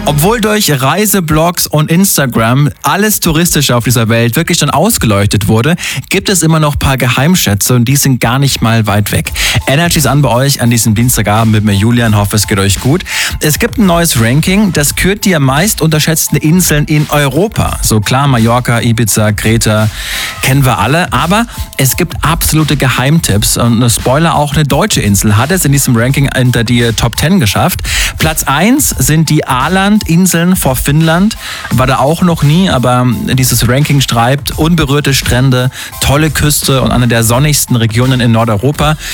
Obwohl durch Reiseblogs und Instagram alles Touristische auf dieser Welt wirklich schon ausgeleuchtet wurde, gibt es immer noch ein paar Geheimschätze und die sind gar nicht mal weit weg. Energy ist an bei euch an diesem Dienstagabend mit mir Julian, hoffe es geht euch gut. Es gibt ein neues Ranking, das kürt die am meist unterschätzten Inseln in Europa. So klar, Mallorca, Ibiza, Kreta, kennen wir alle, aber es gibt absolute Geheimtipps und Spoiler, auch eine deutsche Insel hat es in diesem Ranking unter die Top 10 geschafft. Platz 1 sind die Åland-Inseln vor Finnland, war da auch noch nie, aber dieses Ranking schreibt unberührte Strände, tolle Küste und eine der sonnigsten Regionen in Nordeuropa.